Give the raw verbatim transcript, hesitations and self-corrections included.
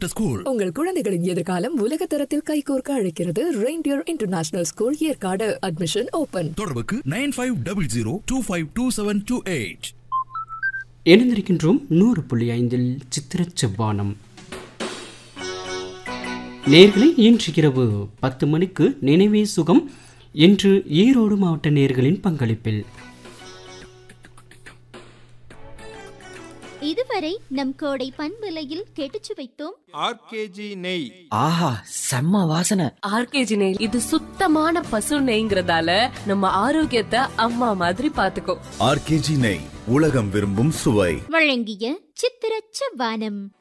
திட்ட ஸ்கூல். உங்கள் குழந்தைகளின் எதிர்காலம் உலக தரத்தில் கைகோர்க்க அழைக்கிறது reindeer international school Yercaud. Admission open. தொடர்புக்கு nine five double zero two five two seven two eight. இணைந்திருக்கின்றோம் நூறு புள்ளி ஐந்தில் சித்திர செவ்வானம். நேர்களை இன்று இரவு பத்து மணிக்கு நினைவே சுகம் இன்று ஈரோடு மாவட்ட நேர்களின் பங்களிப்பில். இதுவரை நம் கோடை பண்பலையில் கெட்டுச்சு வைத்தோம் ஆர்கேஜி நெய். ஆஹா, செம்ம வாசனை. ஆர்கேஜி நெய் இது சுத்தமான பசு நெய்ங்கிறதால நம்ம ஆரோக்கியத்தை அம்மா மாதிரி பாத்துக்கோ. ஆர்கேஜி நெய், உலகம் விரும்பும் சுவை. வழங்கிய சித்திர செவ்வானம்.